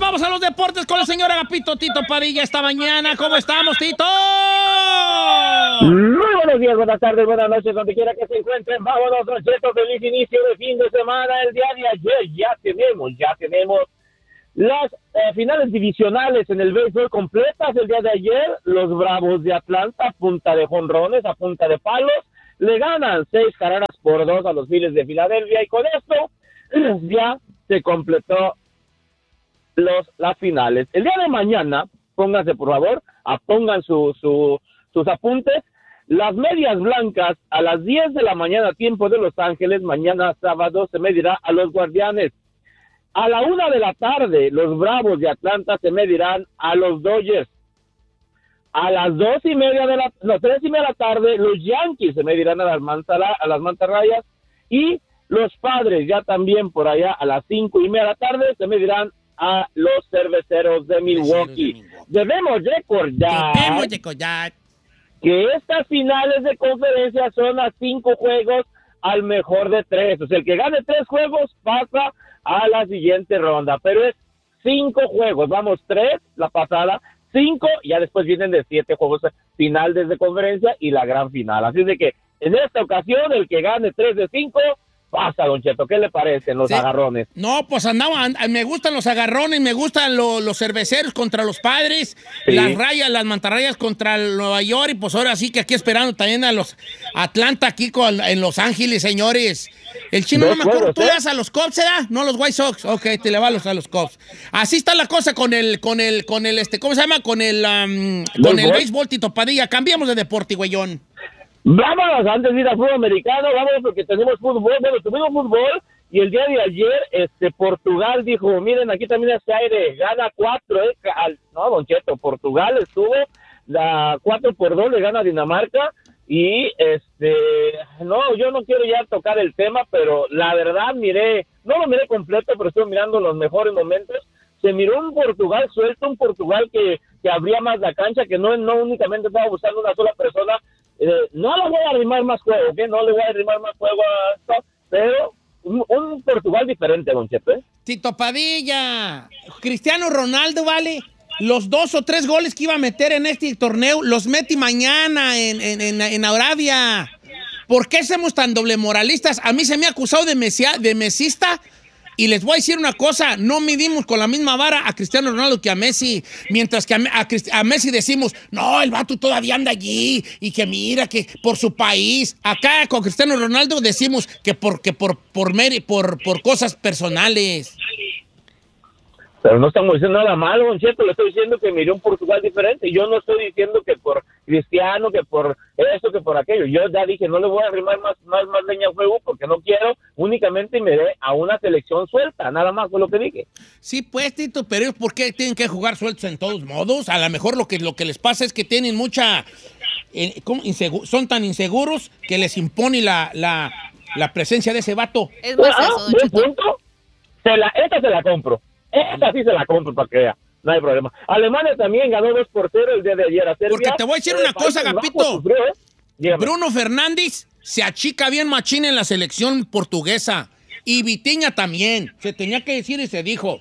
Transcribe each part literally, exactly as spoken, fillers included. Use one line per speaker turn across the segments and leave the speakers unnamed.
vamos a los deportes con el señor Agapito Tito Padilla esta mañana. ¿Cómo estamos, Tito?
Muy buenos días, buenas tardes, buenas noches, donde quiera que se encuentren. Vámonos, Don Cheto, feliz inicio de fin de semana. El día de ayer ya tenemos, ya tenemos las eh, finales divisionales en el béisbol completas. El día de ayer, los Bravos de Atlanta, a punta de jonrones, a punta de palos, le ganan seis carreras por dos a los Phillies de Filadelfia, y con esto ya se completó los las finales. El día de mañana, pónganse por favor, pongan su, su, sus apuntes, las medias blancas a las diez de la mañana, tiempo de Los Ángeles, mañana sábado se medirá a los Guardianes. A la una de la tarde, los Bravos de Atlanta se medirán a los Dodgers. A las dos y media de la, no, tres y media de la tarde, los Yankees se medirán a las, Mantala, a las Mantarrayas, y los Padres ya también por allá a las cinco y media de la tarde se medirán a los Cerveceros de Milwaukee. De Milwaukee. Debemos recordar,
Debemos recordar
que estas finales de conferencia son a cinco juegos al mejor de tres. O sea, el que gane tres juegos pasa a la siguiente ronda, pero es cinco juegos. Vamos, tres la pasada, cinco, y ya después vienen de siete juegos final desde conferencia y la gran final. Así de que en esta ocasión el que gane tres de cinco pasa, Don Cheto. ¿Qué le parecen los sí. agarrones?
No, pues andaba, me gustan los agarrones, me gustan lo, los cerveceros contra los Padres, sí. las rayas, las mantarrayas contra el Nueva York, y pues ahora sí que aquí esperando también a los Atlanta aquí con, en Los Ángeles, señores. El chino Dos no me acuerdo, ¿tú le das a los Cubs, ¿verdad? No, los White Sox. Ok, te le vas a los Cubs. Así está la cosa con el, con el, con el, este, ¿cómo se llama? Con el, um, con el béisbol, Tito Padilla. Cambiamos de deporte, güeyón.
Vámonos, antes de ir al fútbol americano, vámonos porque tenemos fútbol. Bueno, tuvimos fútbol, y el día de ayer, este, Portugal dijo, miren, aquí también hace aire, gana cuatro, eh, al, no, Don Cheto, Portugal estuvo, la cuatro por dos le gana a Dinamarca, y, este, no, yo no quiero ya tocar el tema, pero la verdad miré, no lo miré completo, pero estuve mirando los mejores momentos. Se miró un Portugal suelto, un Portugal que, que abría más la cancha, que no, no únicamente estaba buscando una sola persona. Eh, no le voy a arrimar más juego, ¿ok? No le voy a arrimar más juego a esto, pero un, un Portugal diferente, Don Chepe.
Tito Padilla, Cristiano Ronaldo, ¿vale? Los dos o tres goles que iba a meter en este torneo, los mete mañana en, en, en, en Arabia. ¿Por qué somos tan doble moralistas? A mí se me ha acusado de, mesia, de mesista. Y les voy a decir una cosa, no midimos con la misma vara a Cristiano Ronaldo que a Messi, mientras que a, a, a Messi decimos, no, el vato todavía anda allí, y que mira, que por su país. Acá con Cristiano Ronaldo decimos que por, que por, por, por, por cosas personales.
Pero no estamos diciendo nada malo, Don Cheto, le estoy diciendo que miré un Portugal diferente. Yo no estoy diciendo que por Cristiano, que por eso, que por aquello. Yo ya dije, no le voy a arrimar más, más, más leña al fuego porque no quiero, únicamente miré a una selección suelta, nada más fue lo que dije.
Sí, pues, Tito, pero ¿por qué tienen que jugar sueltos en todos modos? A lo mejor lo que, lo que les pasa es que tienen mucha... Eh, ¿cómo? Insegu- son tan inseguros que les impone la, la, la presencia de ese vato.
Es más
ah,
eso, Don
buen
Cheto.
punto. Se la, esta se la compro. Esta sí se la compro para que vea. No hay problema. Alemania también ganó dos por cero el día de ayer a Serbia.
Porque te voy a decir una cosa, Agapito.
Sufrió, ¿eh?
Bruno Fernández se achica bien machín en la selección portuguesa. Y Vitinha también. Se tenía que decir y se dijo.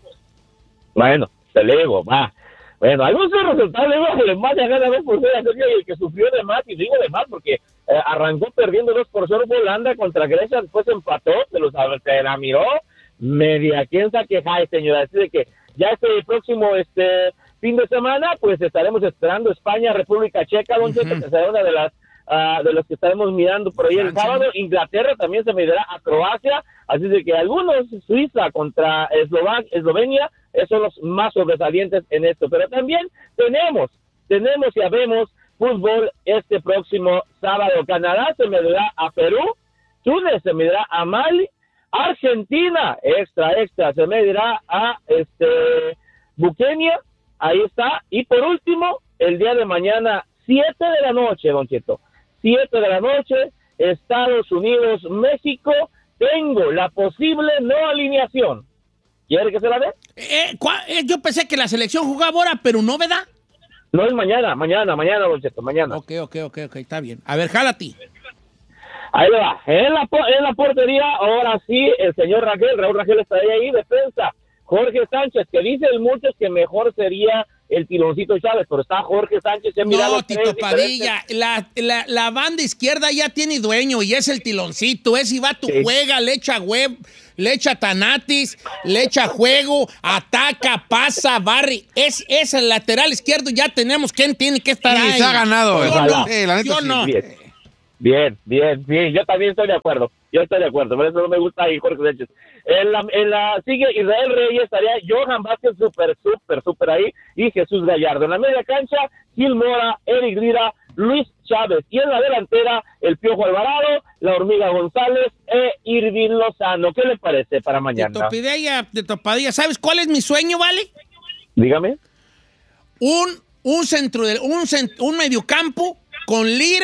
Bueno, te le digo, va. Bueno, algunos resultados, luego Alemania gana dos por cero a Serbia, y el que sufrió de más, y digo de más porque eh, arrancó perdiendo dos por cero Holanda contra Grecia, después empató, se los se la miró. Media, quién sabe qué hay, señora. Así de que ya este próximo este fin de semana, pues estaremos esperando España, República Checa, Don Cheto, uh-huh. que será una de las uh, de los que estaremos mirando por ahí el sábado. Inglaterra también se medirá a Croacia, así de que algunos, Suiza contra Eslovac, Eslovenia, esos son los más sobresalientes en esto. Pero también tenemos, tenemos y habemos fútbol este próximo sábado. Canadá se medirá a Perú, Túnez se medirá a Mali, Argentina, extra, extra, se medirá a este Buquenia, ahí está. Y por último, el día de mañana, siete de la noche, Don Cheto, siete de la noche, Estados Unidos, México, tengo la posible no alineación. ¿Quiere que se la dé?
Eh, eh, yo pensé que la selección jugaba ahora, pero no, ¿verdad?
No, es mañana, mañana, mañana, Don Cheto, mañana.
Ok, ok, ok, ok, está bien. A ver, jálate.
Ahí va. En la, en la portería, ahora sí, el señor Rangel, Raúl Rangel está ahí, defensa. Jorge Sánchez, que dicen muchos que mejor sería el Tiloncito Chávez, pero está Jorge Sánchez.
No, Tito Padilla, la, la, la banda izquierda ya tiene dueño y es el Tiloncito. Ese vato sí. Juega, le echa web, le echa tanatis, le echa juego, ataca, pasa, barri. Es, es el lateral izquierdo, ya tenemos quién tiene que estar
sí,
ahí.
Se ha ganado.
Yo no,
sí, la neta
yo
sí.
no.
Bien. Bien, bien, bien, yo también estoy de acuerdo, yo estoy de acuerdo, por eso no me gusta ahí Jorge Sánchez. En la, en la sigue Israel Reyes, estaría Johan Vázquez súper, súper, súper ahí, y Jesús Gallardo. En la media cancha, Gil Mora, Eric Lira, Luis Chávez, y en la delantera, el Piojo Alvarado, la Hormiga González e Irving Lozano. ¿Qué le parece para mañana?
De Topadilla, de Topadilla, ¿sabes cuál es mi sueño, vale?
Dígame.
Un, un centro, de, un, cent, un mediocampo con Lira,